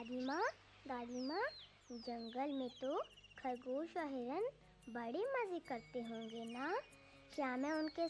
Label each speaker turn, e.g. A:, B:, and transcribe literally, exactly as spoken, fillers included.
A: दादी माँ, दादी माँ, जंगल में तो खरगोश और हिरन बड़े मजे करते होंगे ना? क्या मैं उनके